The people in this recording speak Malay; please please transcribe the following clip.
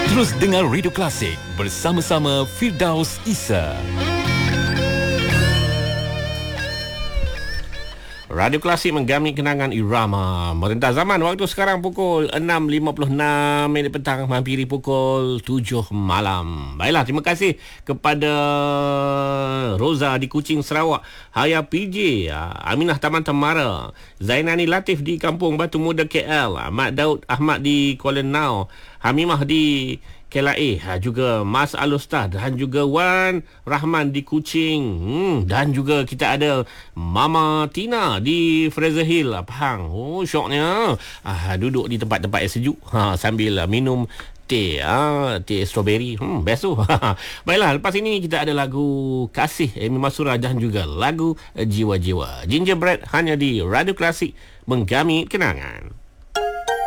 Terus dengar Radio Klasik bersama-sama Firdaus Isa. Radio Klasik menggami kenangan irama merentas zaman. Waktu sekarang pukul 6.56 minit petang, menghampiri pukul 7 malam. Baiklah, terima kasih kepada Roza di Kuching, Sarawak, Haya PJ, Aminah Taman Temara, Zainani Latif di Kampung Batu Muda KL, Mat Daud Ahmad di Kuala Nau, Hamimah di KLA, juga Mas Alustad dan juga Wan Rahman di Kuching, dan juga kita ada Mama Tina di Fraser Hill, Pahang. Oh, syoknya duduk di tempat-tempat yang sejuk sambil minum teh strawberry. Best tu. Baiklah, lepas ini kita ada lagu Kasih Amy Masura dan juga lagu Jiwa-Jiwa. Gingerbread hanya di Radio Klasik menggami kenangan.